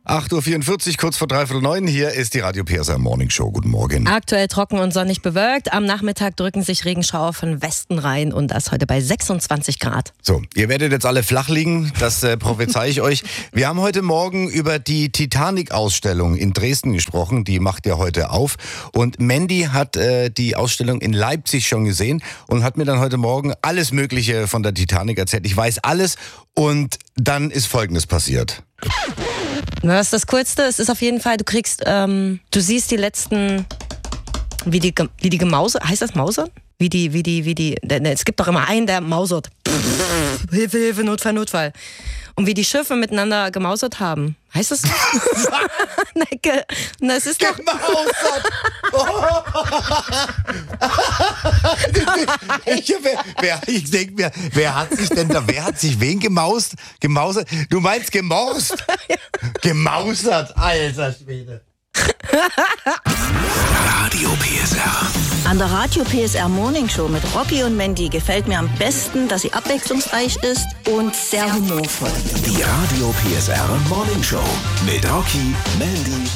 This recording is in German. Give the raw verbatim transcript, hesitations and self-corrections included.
acht Uhr vierundvierzig, kurz vor dreiviertel neun. Hier ist die Radio P S R Morning Show. Guten Morgen. Aktuell trocken und sonnig bewölkt. Am Nachmittag drücken sich Regenschauer von Westen rein und das heute bei sechsundzwanzig Grad. So, ihr werdet jetzt alle flach liegen, das äh, prophezei ich euch. Wir haben heute Morgen über die Titanic-Ausstellung in Dresden gesprochen. Die macht ja heute auf. Und Mandy hat äh, die Ausstellung in Leipzig schon gesehen und hat mir dann heute Morgen alles Mögliche von der Titanic erzählt. Ich weiß alles und dann ist Folgendes passiert. Was ist das Coolste? Es ist auf jeden Fall, du kriegst, ähm, du siehst die letzten, wie die, wie die gemausert, heißt das Mausern? Wie die, wie die, wie die, ne, es gibt doch immer einen, der mausert. Hilfe, Hilfe, Notfall, Notfall. Und wie die Schiffe miteinander gemausert haben. Heißt das? Necke. Na, es ist doch... Gemausert! ich wer, wer, ich denke mir, wer hat sich denn da, wer hat sich wen gemaust? Gemausert? Du meinst gemorst? Gemausert, alter Schwede. Radio P S R. An der Radio P S R Morning Show mit Rocky und Mandy gefällt mir am besten, dass sie abwechslungsreich ist und sehr humorvoll. Die Radio P S R Morning Show mit Rocky, Mandy